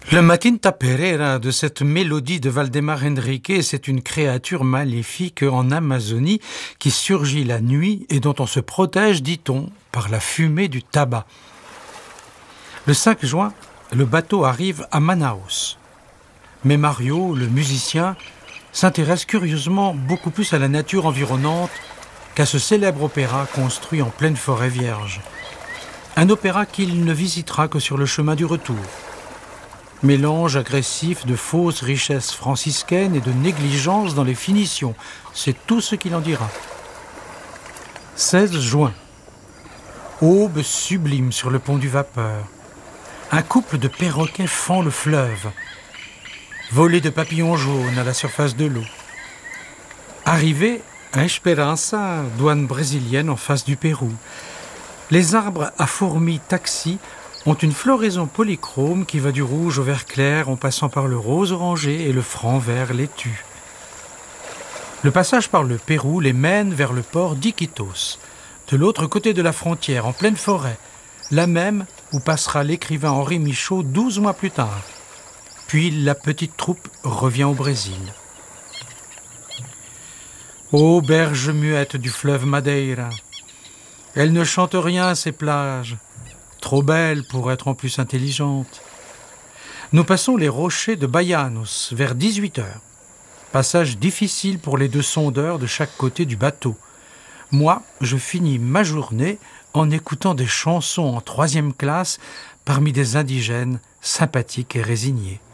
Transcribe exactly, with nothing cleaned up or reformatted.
Le Matinta Pereira de cette mélodie de Valdemar Henrique, c'est une créature maléfique en Amazonie qui surgit la nuit et dont on se protège, dit-on, par la fumée du tabac. Le cinq juin, le bateau arrive à Manaus. Mais Mario, le musicien, s'intéresse curieusement beaucoup plus à la nature environnante qu'à ce célèbre opéra construit en pleine forêt vierge. Un opéra qu'il ne visitera que sur le chemin du retour. Mélange agressif de fausses richesses franciscaines et de négligence dans les finitions, c'est tout ce qu'il en dira. seize juin. Aube sublime sur le pont du Vapeur. Un couple de perroquets fend le fleuve. Volée de papillons jaunes à la surface de l'eau. Arrivée à Esperança, douane brésilienne en face du Pérou. Les arbres à fourmis taxis ont une floraison polychrome qui va du rouge au vert clair en passant par le rose orangé et le franc vert laitue. Le passage par le Pérou les mène vers le port d'Iquitos, de l'autre côté de la frontière, en pleine forêt, la même où passera l'écrivain Henri Michaud douze mois plus tard. Puis la petite troupe revient au Brésil. Ô berge muette du fleuve Madeira, elle ne chante rien à ces plages, trop belle pour être en plus intelligente. Nous passons les rochers de Baianos vers dix-huit heures. Passage difficile pour les deux sondeurs de chaque côté du bateau. Moi, je finis ma journée en écoutant des chansons en troisième classe parmi des indigènes sympathiques et résignés.